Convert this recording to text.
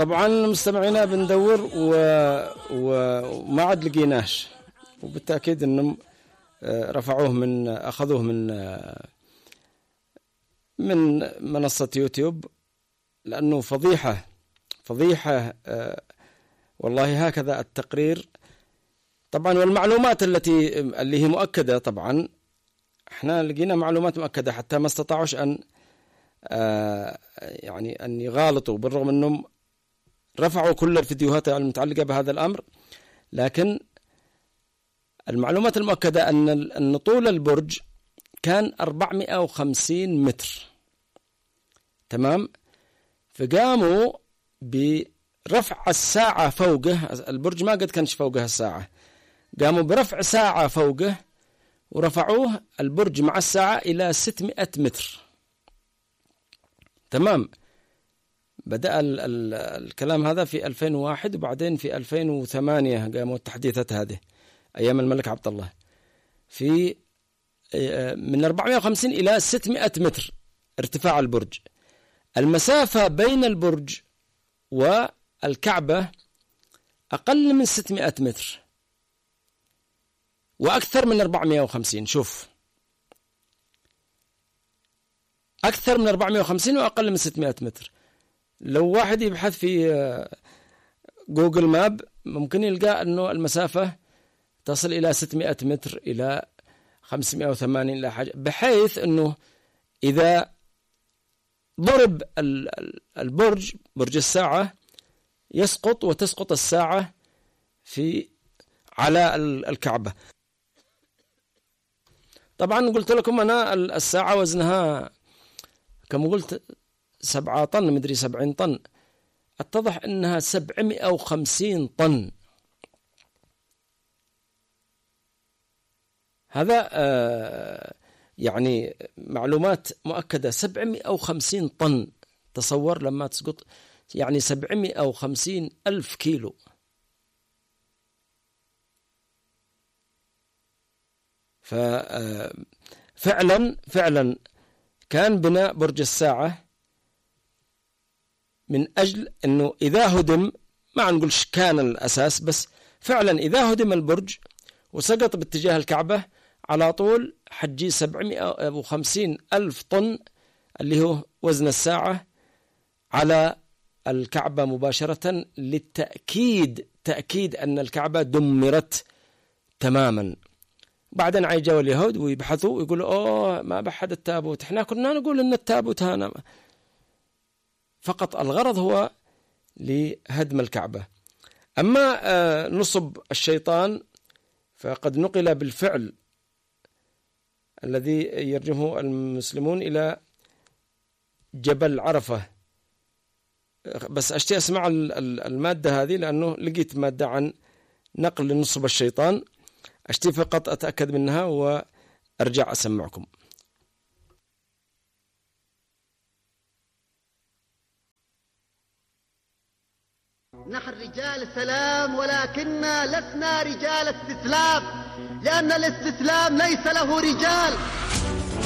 طبعا مستمعينا بندور وما عاد لقيناش، وبالتأكيد انهم أخذوه من منصة يوتيوب، لأنه فضيحة والله. هكذا التقرير طبعا، والمعلومات اللي هي مؤكدة. طبعا احنا لقينا معلومات مؤكدة، حتى ما استطاعوش أن يغالطوا، بالرغم أنهم رفعوا كل الفيديوهات المتعلقة بهذا الأمر. لكن المعلومات المؤكدة أن طول البرج كان 450 متر، تمام. فقاموا برفع الساعة فوقه، البرج ما قد كانش فوقه الساعة، قاموا برفع ساعة فوقه ورفعوه البرج مع الساعة إلى 600 متر، تمام. بدأ الكلام هذا في 2001، وبعدين في 2008 قاموا التحديثات هذه أيام الملك عبد الله، في من 450 إلى 600 متر ارتفاع البرج. المسافة بين البرج والكعبة أقل من 600 متر وأكثر من 450. شوف، أكثر من 450 وأقل من 600 متر. لو واحد يبحث في جوجل ماب ممكن يلقى أنه المسافة تصل إلى 600 متر إلى 580 إلى حاجة، بحيث أنه إذا ضرب البرج، برج الساعة، يسقط وتسقط الساعة على الكعبة. طبعا قلت لكم أنا الساعة وزنها كما قلت 7 طن، مدري 70 طن، اتضح أنها 750 طن. هذا يعني معلومات مؤكدة. 750 طن، تصور لما تسقط، يعني 750 ألف كيلو. فعلا كان بناء برج الساعة من أجل أنه إذا هدم، ما نقولش كان الأساس، بس فعلا إذا هدم البرج وسقط باتجاه الكعبة، على طول حجي 750 ألف طن اللي هو وزن الساعة على الكعبة مباشرة، تأكيد أن الكعبة دمرت تماما. بعدين جاءوا اليهود ويبحثوا ويقولوا ما بحد التابوت، احنا كنا نقول ان التابوت هنا، فقط الغرض هو لهدم الكعبة. أما نصب الشيطان فقد نقل بالفعل الذي يرجمه المسلمون إلى جبل عرفة. بس أشتي أسمع المادة هذه، لأنه لقيت مادة عن نقل نصب الشيطان، أشتي فقط أتأكد منها وأرجع أسمعكم. نحن رجال سلام، ولكننا لسنا رجال استسلام، لأن الاستسلام ليس له رجال.